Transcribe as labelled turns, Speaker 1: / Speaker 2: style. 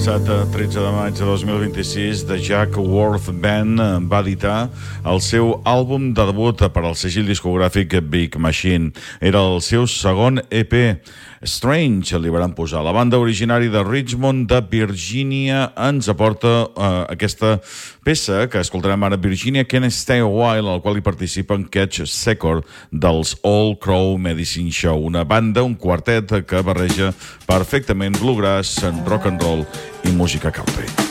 Speaker 1: passat 13 de maig de 2026, The Jack Worth Band va editar el seu àlbum de debut per al segell discogràfic Big Machine. Era el seu segon EP. Strange li van posar. La banda originària de Richmond, de Virgínia, ens aporta aquesta peça que escoltarem ara, Virginia Can Stay a While, al qual hi participen Catch Secor dels Old Crow Medicine Show, una banda, un quartet que barreja perfectament bluegrass, rock and roll i música country.